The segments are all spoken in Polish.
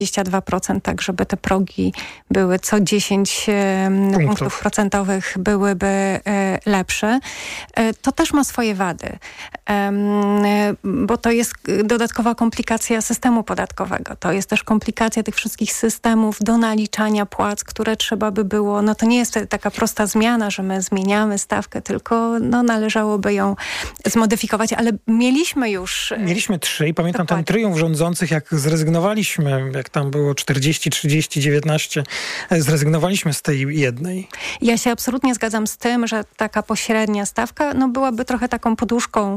22%, tak żeby te progi były co 10 punktów procentowych byłyby lepsze. To też ma swoje wady, bo to jest dodatkowa komplikacja systemu podatkowego. To jest też komplikacja tych wszystkich systemów do naliczania płac, które trzeba by było, no to nie jest taka prosta zmiana, że my zmieniamy stawkę, tylko należałoby ją zmodyfikować, ale Mieliśmy 3 i pamiętam ten tryumf rządzących, jak zrezygnowaliśmy, jak tam było 40, 30, 19, zrezygnowaliśmy z tej jednej. Ja się absolutnie zgadzam z tym, że taka pośrednia stawka byłaby trochę taką poduszką,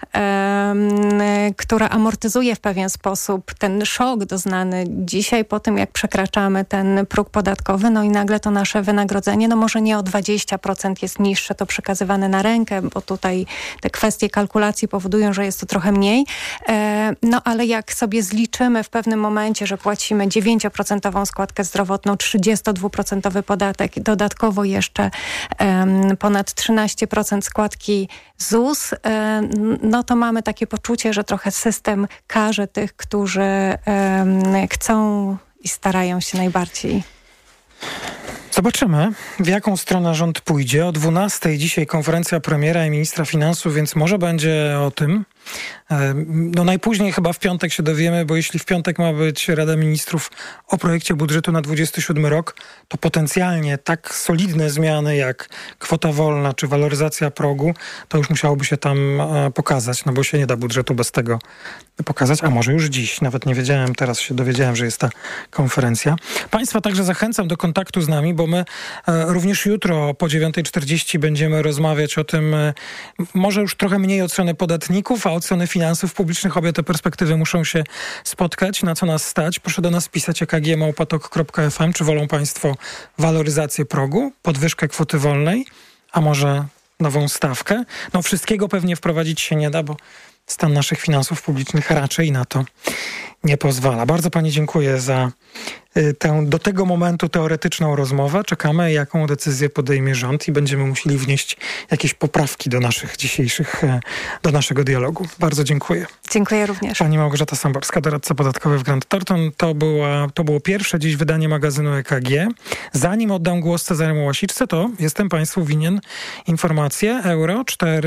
która amortyzuje w pewien sposób ten szok doznany dzisiaj po tym, jak przekraczamy ten próg podatkowy, i nagle to nasze wynagrodzenie, może nie o 20% jest niższe, to przekazywane na rękę, bo tutaj te kwestie kalkulacji powodują, że jest to trochę mniej. Ale jak sobie zliczymy w pewnym momencie, że płacimy 9% składkę zdrowotną, 32% podatek, dodatkowo jeszcze ponad 13% składki ZUS, to mamy takie poczucie, że trochę system karze tych, którzy chcą i starają się najbardziej. Zobaczymy, w jaką stronę rząd pójdzie. O 12:00 dzisiaj konferencja premiera i ministra finansów, więc może będzie o tym. Najpóźniej chyba w piątek się dowiemy, bo jeśli w piątek ma być Rada Ministrów o projekcie budżetu na 27 rok, to potencjalnie tak solidne zmiany jak kwota wolna czy waloryzacja progu, to już musiałoby się tam pokazać, bo się nie da budżetu bez tego pokazać, a może już dziś. Nawet nie wiedziałem, teraz się dowiedziałem, że jest ta konferencja. Państwa także zachęcam do kontaktu z nami, bo my również jutro po 9:40 będziemy rozmawiać o tym, może już trochę mniej od strony podatników, a od strony finansów publicznych. Obie te perspektywy muszą się spotkać. Na co nas stać? Proszę do nas pisać ekg@patok.fm. Czy wolą państwo waloryzację progu, podwyżkę kwoty wolnej, a może nową stawkę? Wszystkiego pewnie wprowadzić się nie da, bo stan naszych finansów publicznych raczej na to nie pozwala. Bardzo pani dziękuję za tę do tego momentu teoretyczną rozmowę. Czekamy, jaką decyzję podejmie rząd i będziemy musieli wnieść jakieś poprawki do naszego dialogu. Bardzo dziękuję. Dziękuję również. Pani Małgorzata Samborska, doradca podatkowy w Grant Thornton. To było pierwsze dziś wydanie magazynu EKG. Zanim oddam głos Cezaremu Łasiczce, to jestem państwu winien informację. Euro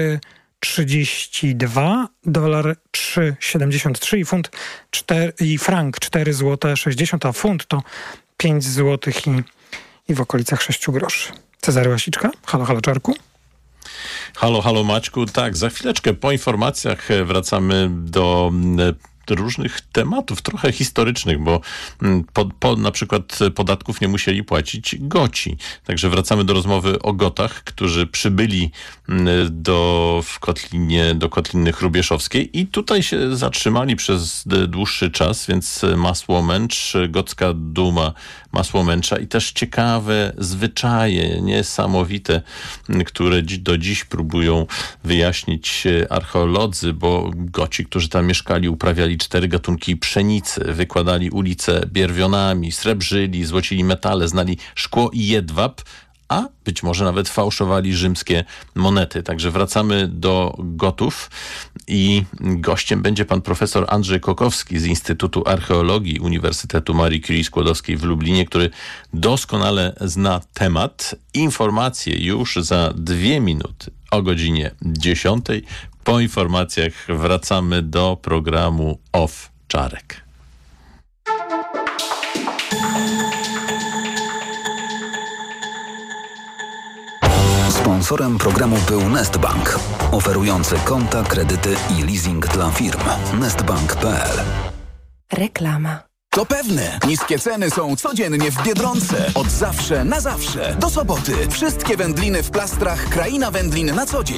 4,32, dolar 3,73 i frank 4,60 zł, a funt to 5 zł i w okolicach 6 groszy. Cezary Łasiczka, halo Czarku. Halo Maćku, tak, za chwileczkę po informacjach wracamy do różnych tematów, trochę historycznych, bo na przykład podatków nie musieli płacić Goci. Także wracamy do rozmowy o Gotach, którzy przybyli do Kotliny Hrubieszowskiej i tutaj się zatrzymali przez dłuższy czas, więc masło męcz, Gocka Duma masło męcza i też ciekawe zwyczaje, niesamowite, które do dziś próbują wyjaśnić archeolodzy, bo Goci, którzy tam mieszkali, uprawiali 4 gatunki pszenicy, wykładali ulice bierwionami, srebrzyli, złocili metale, znali szkło i jedwab, a być może nawet fałszowali rzymskie monety. Także wracamy do Gotów i gościem będzie pan profesor Andrzej Kokowski z Instytutu Archeologii Uniwersytetu Marii Curie Skłodowskiej w Lublinie, który doskonale zna temat. Informacje już za 2 minuty o godzinie 10:00. Po informacjach wracamy do programu Off Czarek. Sponsorem programu był Nestbank, oferujący konta, kredyty i leasing dla firm. Nestbank.pl. Reklama. To pewne. Niskie ceny są codziennie w Biedronce. Od zawsze na zawsze. Do soboty. Wszystkie wędliny w plastrach Kraina Wędlin na co dzień.